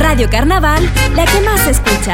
Radio Carnaval, la que más se escucha.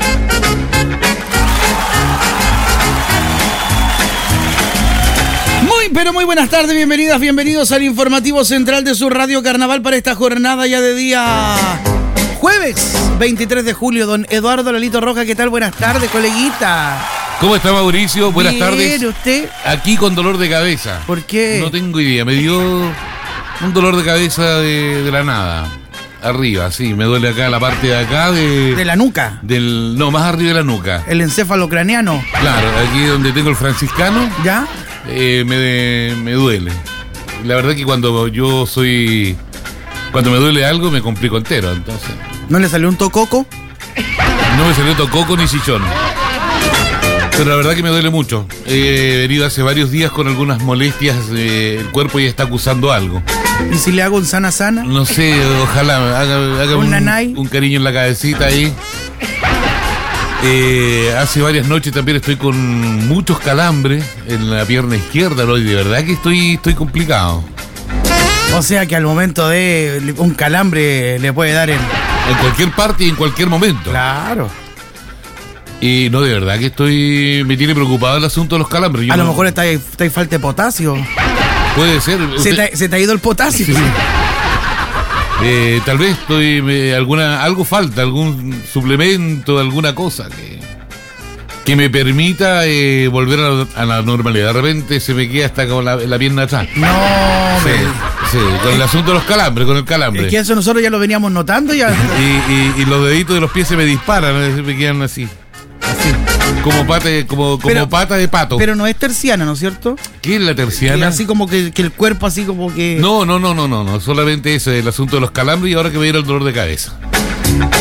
Pero muy buenas tardes, bienvenidas, bienvenidos al informativo central de su Radio Carnaval para esta jornada ya de día jueves 23 de julio. Don Eduardo Lalito Roja, ¿qué tal? Buenas tardes, coleguita. ¿Cómo está, Mauricio? Buenas tardes. ¿Usted? Aquí con dolor de cabeza. ¿Por qué? No tengo idea, me dio un dolor de cabeza de la nada. Arriba, sí, me duele acá, la parte de acá ¿De la nuca? No, más arriba de la nuca. ¿El encéfalo craneano? Claro, aquí donde tengo el franciscano. ¿Ya? Me duele. La verdad que cuando me duele algo me complico entero, entonces. ¿No le salió un tococo? No me salió tococo ni chichón. Pero la verdad que me duele mucho. He venido hace varios días con algunas molestias. El cuerpo ya está acusando algo. ¿Y si le hago un sana? No sé, ojalá haga un cariño en la cabecita ahí. Hace varias noches también estoy con muchos calambres en la pierna izquierda, ¿no? Y de verdad que estoy complicado. O sea que al momento de un calambre le puede dar en cualquier parte y en cualquier momento. Claro. Y no, de verdad que me tiene preocupado el asunto de los calambres. A lo mejor está falta de potasio. Puede ser. Se te ha ido el potasio. Sí. Tal vez algo falta, algún suplemento, alguna cosa que me permita volver a la normalidad. De repente se me queda hasta con la pierna atrás. No, sí, con el asunto de los calambres, con el calambre. Es que eso nosotros ya lo veníamos notando ya. Y los deditos de los pies se me disparan, se me quedan así. Como pata de pato. Pero no es terciana, ¿no es cierto? ¿Qué es la terciana? Así como que el cuerpo así como que... No, solamente eso, el asunto de los calambres y ahora que me dieron el dolor de cabeza.